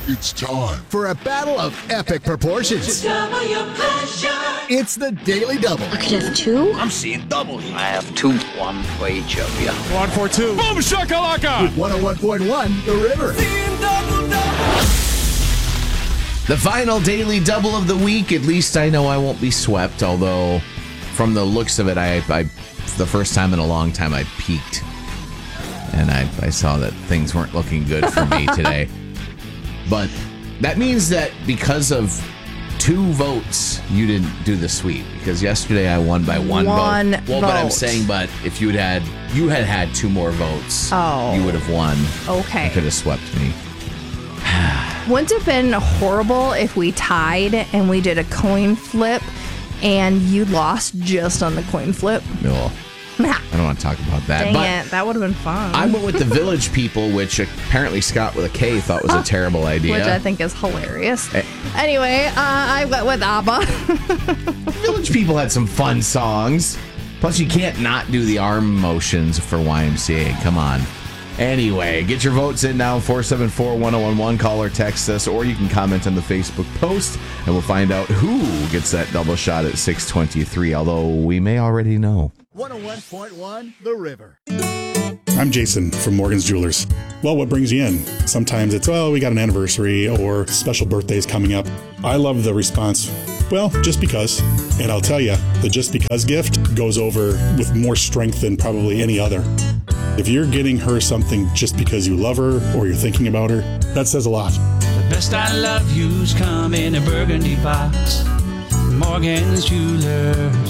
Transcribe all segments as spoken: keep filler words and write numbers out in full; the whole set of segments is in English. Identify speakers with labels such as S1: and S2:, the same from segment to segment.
S1: It's time for a battle of epic proportions.
S2: Discover your pleasure.
S1: It's the Daily Double.
S3: I could have two.
S4: I'm seeing double here.
S5: I have two. One for each of you.
S4: One for two. Boom shakalaka!
S1: With one oh one point one, The River.
S2: Double, double.
S6: The final Daily Double of the week. At least I know I won't be swept, although from the looks of it, I, I the first time in a long time I peaked. And I, I saw that things weren't looking good for me today. But that means that because of two votes, you didn't do the sweep. Because yesterday I won by one,
S7: one
S6: vote. Well,
S7: vote.
S6: but I'm saying, but if you'd had, you had had two more votes,
S7: oh.
S6: you would have won.
S7: Okay.
S6: You could have swept me.
S7: Wouldn't it have been horrible if we tied and we did a coin flip and you lost just on the coin flip?
S6: No. I don't want to talk about that.
S7: Dang
S6: but
S7: it, that would have been fun.
S6: I went with the Village People, which apparently Scott with a K thought was a terrible idea.
S7: Which I think is hilarious. Eh. Anyway, uh, I went with ABBA.
S6: Village People had some fun songs. Plus, you can't not do the arm motions for Y M C A. Come on. Anyway, get your votes in now, four seven four, one oh one one. Call or text us, or you can comment on the Facebook post, and we'll find out who gets that double shot at six twenty-three, although we may already know.
S1: one oh one point one, The River.
S8: I'm Jason from Morgan's Jewelers. Well, what brings you in? Sometimes it's, well, we got an anniversary or special birthdays coming up. I love the response, well, just because. And I'll tell you, the just because gift goes over with more strength than probably any other. If you're getting her something just because you love her or you're thinking about her, that says a lot.
S9: The best I love you's come in a burgundy box. Morgan's Jewelers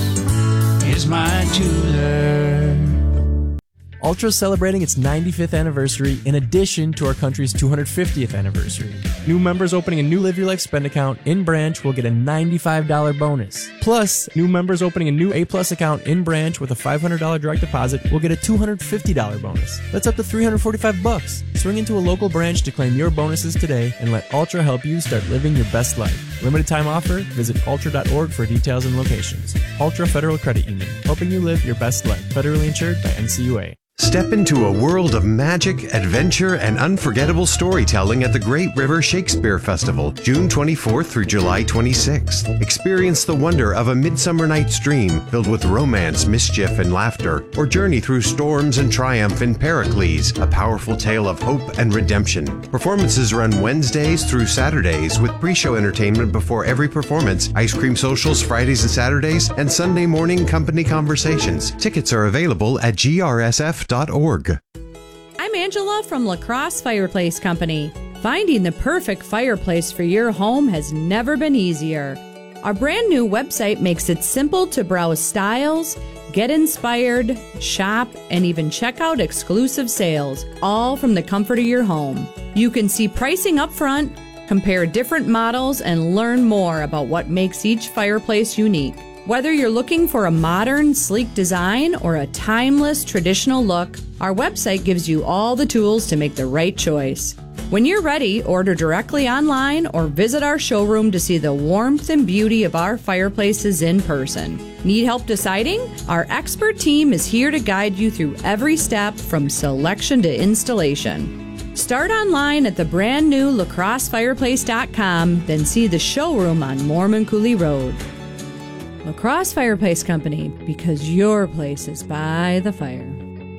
S9: is my jeweler.
S10: Ultra is celebrating its ninety-fifth anniversary in addition to our country's two hundred fiftieth anniversary. New members opening a new Live Your Life spend account in branch will get a ninety-five dollars bonus. Plus, new members opening a new A-Plus account in branch with a five hundred dollars direct deposit will get a two hundred fifty dollars bonus. That's up to three hundred forty-five bucks. Swing into a local branch to claim your bonuses today and let Ultra help you start living your best life. Limited time offer. Visit ultra dot org for details and locations. Ultra Federal Credit Union, helping you live your best life. Federally insured by N C U A.
S11: Step into a world of magic, adventure, and unforgettable storytelling at the Great River Shakespeare Festival, June twenty-fourth through July twenty-sixth. Experience the wonder of A Midsummer Night's Dream filled with romance, mischief, and laughter, or journey through storms and triumph in Pericles, a powerful tale of hope and redemption. Performances run Wednesdays through Saturdays with pre-show entertainment before every performance, ice cream socials Fridays and Saturdays, and Sunday morning company conversations. Tickets are available at G R S F dot org.
S12: I'm Angela from La Crosse Fireplace Company. Finding the perfect fireplace for your home has never been easier. Our brand new website makes it simple to browse styles, get inspired, shop, and even check out exclusive sales, all from the comfort of your home. You can see pricing up front, compare different models, and learn more about what makes each fireplace unique. Whether you're looking for a modern, sleek design or a timeless, traditional look, our website gives you all the tools to make the right choice. When you're ready, order directly online or visit our showroom to see the warmth and beauty of our fireplaces in person. Need help deciding? Our expert team is here to guide you through every step from selection to installation. Start online at the brand new la crosse fireplace dot com, then see the showroom on Mormon Coulee Road. La Crosse Fireplace Company, because your place is by the fire.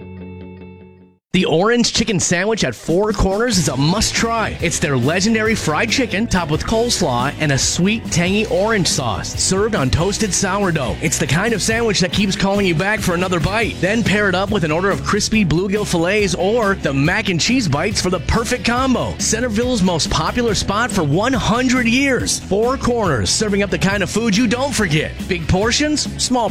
S13: The Orange Chicken Sandwich at Four Corners is a must-try. It's their legendary fried chicken topped with coleslaw and a sweet, tangy orange sauce, served on toasted sourdough. It's the kind of sandwich that keeps calling you back for another bite. Then pair it up with an order of crispy bluegill fillets or the mac and cheese bites for the perfect combo. Centerville's most popular spot for one hundred years. Four Corners, serving up the kind of food you don't forget. Big portions, small